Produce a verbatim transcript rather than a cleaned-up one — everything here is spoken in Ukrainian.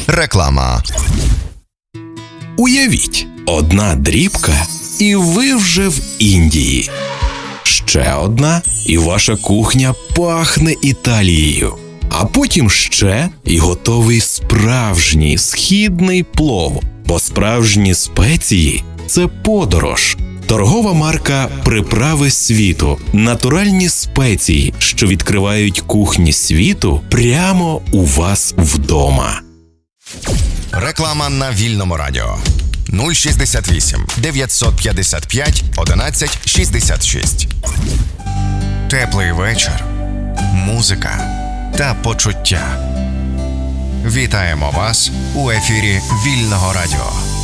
Реклама. Уявіть, одна дрібка, і ви вже в Індії. Ще одна, і ваша кухня пахне Італією. А потім ще, і готовий справжній східний плов. Бо справжні спеції – це подорож. Торгова марка «Приправи світу» – натуральні спеції, що відкривають кухні світу прямо у вас вдома. Реклама на Вільному радіо. нуль шістдесят вісім дев'ятсот п'ятдесят п'ять одинадцять шістдесят шість. Теплий вечір, музика та почуття. Вітаємо вас у ефірі Вільного радіо.